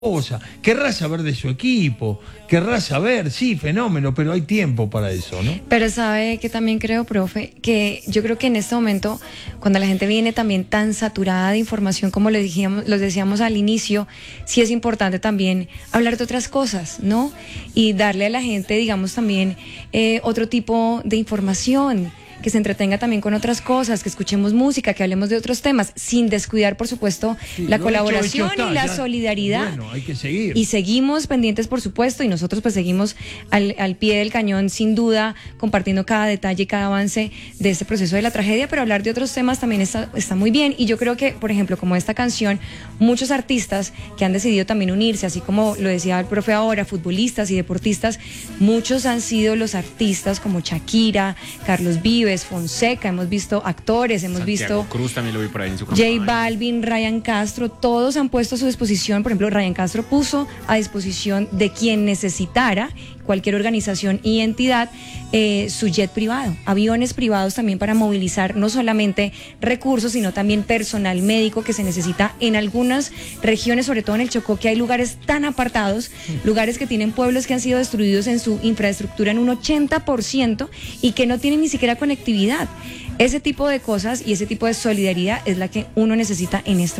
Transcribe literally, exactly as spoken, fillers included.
cosa, querrá saber de su equipo, querrá saber, sí, fenómeno, pero hay tiempo para eso, ¿no? Pero sabe que también creo, profe, que yo creo que en este momento, cuando la gente viene también tan saturada de información, como lo decíamos, lo decíamos al inicio, sí es importante también hablar de otras cosas, ¿no? Y darle a la gente, digamos, también eh, otro tipo de información, que se entretenga también con otras cosas, que escuchemos música, que hablemos de otros temas, sin descuidar, por supuesto, sí, la colaboración hecho, hecho está, y la ya, solidaridad. Bueno, hay que seguir. Y seguimos pendientes, por supuesto, y nosotros pues seguimos al, al pie del cañón, sin duda, compartiendo cada detalle y cada avance de este proceso de la tragedia, pero hablar de otros temas también está, está muy bien. Y yo creo que, por ejemplo, como esta canción, muchos artistas que han decidido también unirse, así como lo decía el profe ahora, futbolistas y deportistas, muchos han sido los artistas como Shakira, Carlos Vives, Fonseca, hemos visto actores, hemos Santiago visto Cruz también lo vi por ahí en su campaña. J Balvin, Ryan Castro, todos han puesto a su disposición. Por ejemplo, Ryan Castro puso a disposición de quien necesitara, cualquier organización y entidad, eh, su jet privado, aviones privados también para movilizar no solamente recursos, sino también personal médico que se necesita en algunas regiones, sobre todo en el Chocó, que hay lugares tan apartados, lugares que tienen pueblos que han sido destruidos en su infraestructura en un ochenta por ciento y que no tienen ni siquiera conectividad. Ese tipo de cosas y ese tipo de solidaridad es la que uno necesita en este